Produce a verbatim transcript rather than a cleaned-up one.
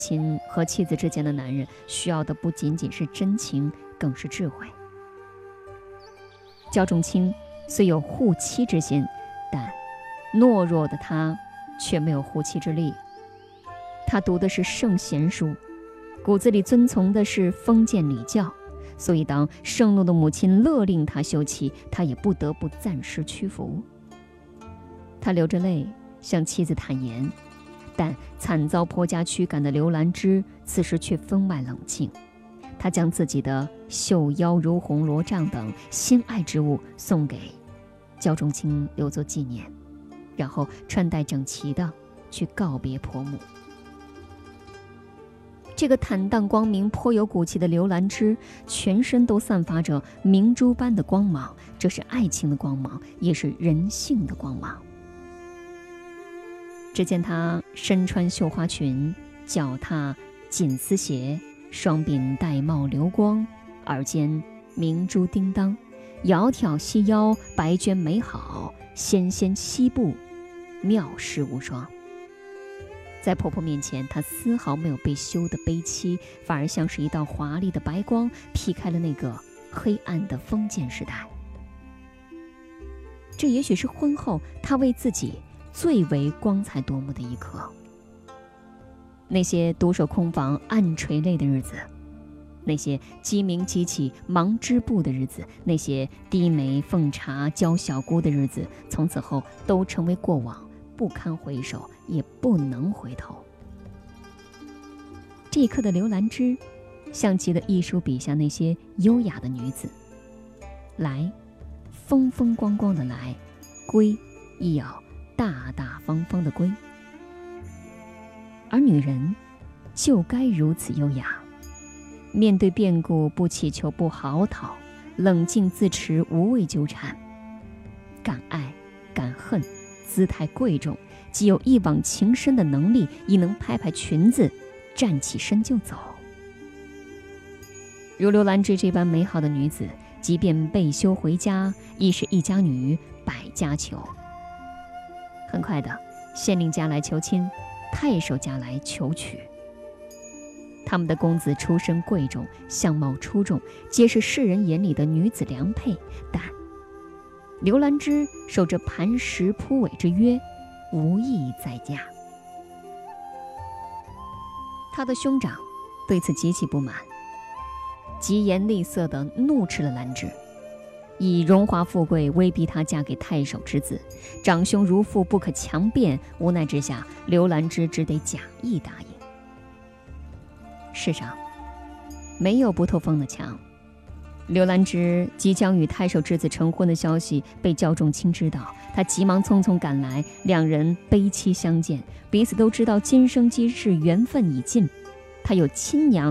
亲和妻子之间的男人需要的不仅仅是真情，更是智慧。焦仲卿虽有护妻之心，但懦弱的他却没有护妻之力。他读的是圣贤书，骨子里遵从的是封建礼教，所以当盛怒的母亲勒令他休妻，他也不得不暂时屈服。他流着泪向妻子坦言，但惨遭婆家驱赶的刘兰芝此时却分外冷静。她将自己的绣腰如虹罗帐等心爱之物送给焦仲卿留作纪念，然后穿戴整齐的去告别婆母。这个坦荡光明、颇有骨气的刘兰芝，全身都散发着明珠般的光芒，这是爱情的光芒，也是人性的光芒。只见她身穿绣花裙，脚踏锦丝鞋，双鬓玳瑁流光，耳间明珠叮当，窈窕细腰，白娟美好，纤纤细步，妙世无双。在婆婆面前，她丝毫没有被羞的悲戚，反而像是一道华丽的白光，劈开了那个黑暗的封建时代。这也许是婚后她为自己最为光彩夺目的一刻。那些独守空房暗垂泪的日子，那些鸡鸣鸡起忙织布的日子，那些低眉奉茶教小姑的日子，从此后都成为过往，不堪回首，也不能回头。这一刻的刘兰芝像极了艺术笔下那些优雅的女子，来，风风光光的来，归，亦要大大方方的归。而女人就该如此优雅，面对变故不祈求不嚎啕，冷静自持，无畏纠缠，敢爱敢恨，姿态贵重，既有一往情深的能力，亦能拍拍裙子站起身就走。如刘兰芝这般美好的女子，即便被休回家，亦是一家女百家求。很快的，县令家来求亲，太守家来求娶。他们的公子出身贵重，相貌出众，皆是世人眼里的女子良配，但刘兰芝守着磐石铺苇之约，无意再嫁。他的兄长对此极其不满，疾言厉色地怒斥了兰芝，以荣华富贵威逼她嫁给太守之子，长兄如父不可强辩，无奈之下，刘兰芝只得假意答应。世上没有不透风的墙，刘兰芝即将与太守之子成婚的消息被焦仲卿知道，他急忙匆匆赶来，两人悲戚相见，彼此都知道今生今世缘分已尽。他有亲娘